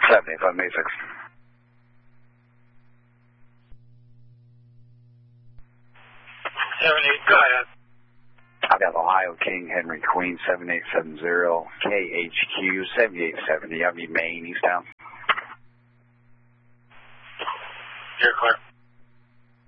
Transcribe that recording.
785 Matrix. Go ahead. I've got Ohio King, Henry Queen, 7870, KHQ, 7870. I'll be Maine, Eastbound. You're clear.